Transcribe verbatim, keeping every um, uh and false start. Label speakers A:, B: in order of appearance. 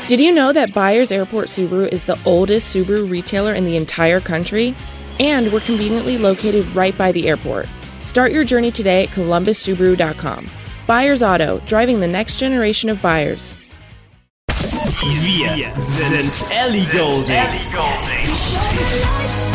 A: Did you know that Byers Airport Subaru is the oldest Subaru retailer in the entire country? And we're conveniently located right by the airport. Start your journey today at columbus subaru dot com. Byers Auto, driving the next generation of buyers.
B: Wir sind Ellie Goulding.